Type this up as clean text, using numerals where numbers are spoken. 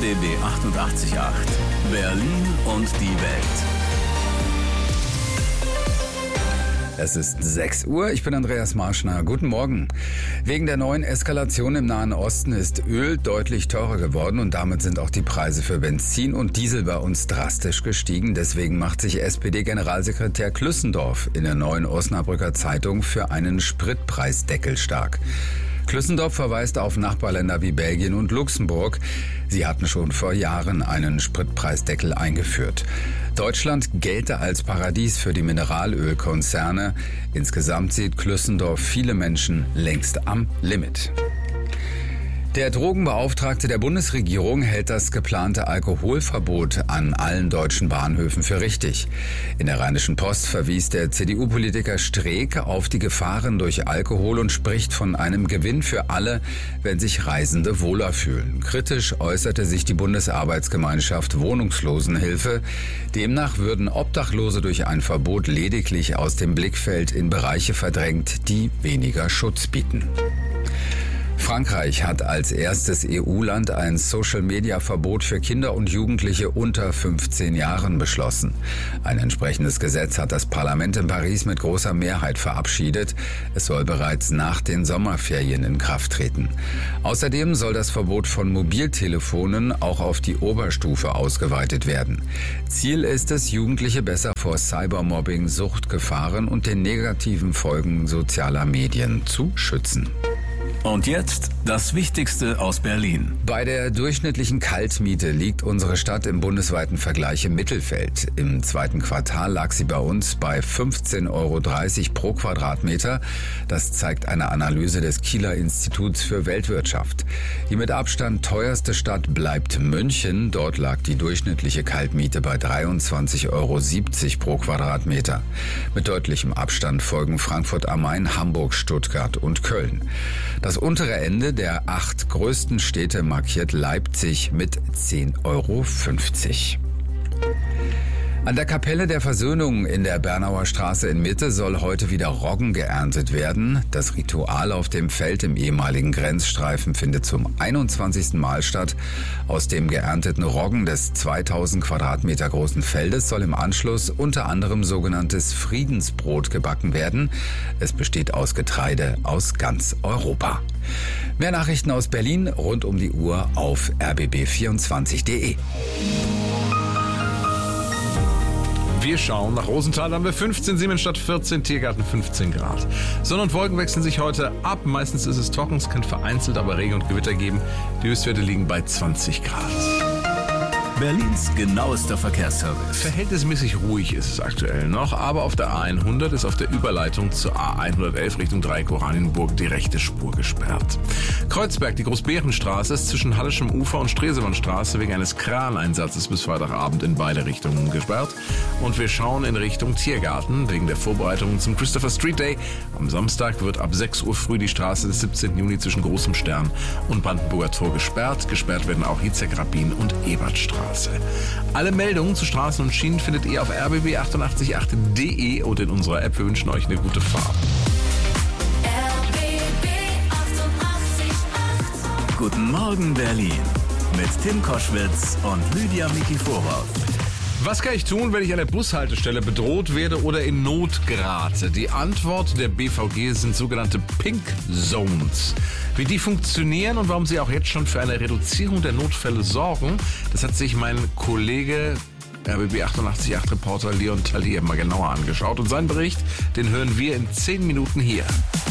RBB 88.8 Berlin und die Welt. Es ist 6 Uhr, ich bin Andreas Marschner. Guten Morgen. Wegen der neuen Eskalation im Nahen Osten ist Öl deutlich teurer geworden und damit sind auch die Preise für Benzin und Diesel bei uns drastisch gestiegen. Deswegen macht sich SPD-Generalsekretär Klüssendorf in der Neuen Osnabrücker Zeitung für einen Spritpreisdeckel stark. Klüssendorf verweist auf Nachbarländer wie Belgien und Luxemburg. Sie hatten schon vor Jahren einen Spritpreisdeckel eingeführt. Deutschland gelte als Paradies für die Mineralölkonzerne. Insgesamt sieht Klüssendorf viele Menschen längst am Limit. Der Drogenbeauftragte der Bundesregierung hält das geplante Alkoholverbot an allen deutschen Bahnhöfen für richtig. In der Rheinischen Post verwies der CDU-Politiker Streeck auf die Gefahren durch Alkohol und spricht von einem Gewinn für alle, wenn sich Reisende wohler fühlen. Kritisch äußerte sich die Bundesarbeitsgemeinschaft Wohnungslosenhilfe. Demnach würden Obdachlose durch ein Verbot lediglich aus dem Blickfeld in Bereiche verdrängt, die weniger Schutz bieten. Frankreich hat als erstes EU-Land ein Social-Media-Verbot für Kinder und Jugendliche unter 15 Jahren beschlossen. Ein entsprechendes Gesetz hat das Parlament in Paris mit großer Mehrheit verabschiedet. Es soll bereits nach den Sommerferien in Kraft treten. Außerdem soll das Verbot von Mobiltelefonen auch auf die Oberstufe ausgeweitet werden. Ziel ist es, Jugendliche besser vor Cybermobbing, Suchtgefahren und den negativen Folgen sozialer Medien zu schützen. Und jetzt das Wichtigste aus Berlin. Bei der durchschnittlichen Kaltmiete liegt unsere Stadt im bundesweiten Vergleich im Mittelfeld. Im zweiten Quartal lag sie bei uns bei 15,30 € pro Quadratmeter. Das zeigt eine Analyse des Kieler Instituts für Weltwirtschaft. Die mit Abstand teuerste Stadt bleibt München. Dort lag die durchschnittliche Kaltmiete bei 23,70 € pro Quadratmeter. Mit deutlichem Abstand folgen Frankfurt am Main, Hamburg, Stuttgart und Köln. Das untere Ende der 8 größten Städte markiert Leipzig mit 10,50 €. An der Kapelle der Versöhnung in der Bernauer Straße in Mitte soll heute wieder Roggen geerntet werden. Das Ritual auf dem Feld im ehemaligen Grenzstreifen findet zum 21. Mal statt. Aus dem geernteten Roggen des 2000 Quadratmeter großen Feldes soll im Anschluss unter anderem sogenanntes Friedensbrot gebacken werden. Es besteht aus Getreide aus ganz Europa. Mehr Nachrichten aus Berlin rund um die Uhr auf rbb24.de. Wir schauen nach Rosenthal, da haben wir 15, Siemensstadt 14, Tiergarten 15 Grad. Sonne und Wolken wechseln sich heute ab. Meistens ist es trocken, es kann vereinzelt aber Regen und Gewitter geben. Die Höchstwerte liegen bei 20 Grad. Berlins genauester Verkehrsservice. Verhältnismäßig ruhig ist es aktuell noch, aber auf der A100 ist auf der Überleitung zur A111 Richtung Dreieck Oranienburg die rechte Spur gesperrt. Kreuzberg, die Großbärenstraße, ist zwischen Hallischem Ufer und Stresemannstraße wegen eines Kraneinsatzes bis Freitagabend in beide Richtungen gesperrt. Und wir schauen in Richtung Tiergarten wegen der Vorbereitungen zum Christopher Street Day. Am Samstag wird ab 6 Uhr früh die Straße des 17. Juni zwischen Großem Stern und Brandenburger Tor gesperrt. Gesperrt werden auch Hitzek-Rabin und Ebertstraße. Alle Meldungen zu Straßen und Schienen findet ihr auf rbb888.de und in unserer App. Wir wünschen euch eine gute Fahrt. RBB 88.8. Guten Morgen Berlin mit Tim Koschwitz und Lydia Mikiforov. Was kann ich tun, wenn ich an der Bushaltestelle bedroht werde oder in Not gerate? Die Antwort der BVG sind sogenannte Pink Zones. Wie die funktionieren und warum sie auch jetzt schon für eine Reduzierung der Notfälle sorgen, das hat sich mein Kollege RBB 88.8 Reporter Leon Talier mal genauer angeschaut. Und seinen Bericht, den hören wir in 10 Minuten hier.